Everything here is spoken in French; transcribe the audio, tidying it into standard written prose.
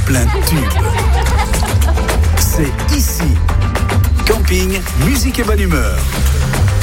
plein de tubes. C'est ici. Camping, musique et bonne humeur.